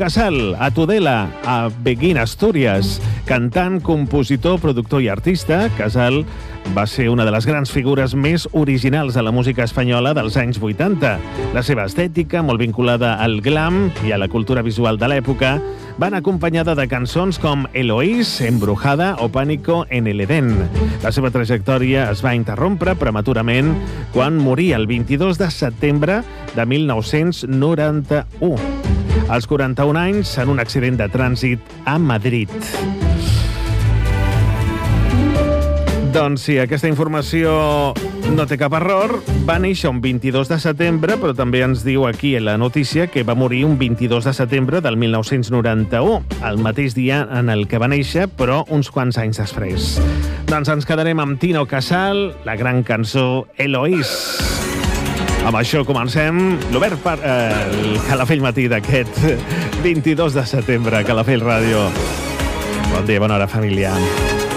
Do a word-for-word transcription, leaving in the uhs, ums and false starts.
Casal, a Tudela, a Beguín, Astúries. Cantant, compositor, productor i artista, Casal va ser una de les grans figures més originals de la música espanyola dels anys vuitanta. La seva estètica, molt vinculada al glam i a la cultura visual de l'època, van acompanyada de cançons com Eloís, Embrujada o Pánico en el Edén. La seva trajectòria es va interrompre prematurament quan morí el vint-i-dos de setembre de mil nou-cents noranta-u, als quaranta-un anys, en un accident de trànsit a Madrid. Doncs sí, aquesta informació no té cap error. Va néixer un vint-i-dos de setembre, però també ens diu aquí en la notícia que va morir un vint-i-dos de setembre del mil nou-cents noranta-u, el mateix dia en el que va néixer, però uns quants anys després. Doncs ens quedarem amb Tino Casal, la gran cançó Eloís. Amb això comencem l'Obert per eh, el Calafell Matí d'aquest vint-i-dos de setembre. Calafell Ràdio. Bon dia, bona hora, família.